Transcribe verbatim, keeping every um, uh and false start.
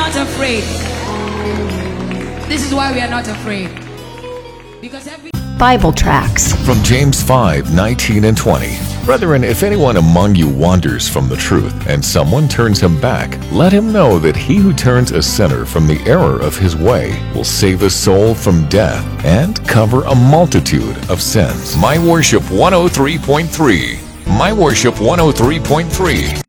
not afraid. This is why we are not afraid. Because every Bible tracts From James five, nineteen and twenty. Brethren, if anyone among you wanders from the truth, and someone turns him back, let him know that he who turns a sinner from the error of his way will save a soul from death and cover a multitude of sins. My Worship one oh three point three. My Worship one oh three point three.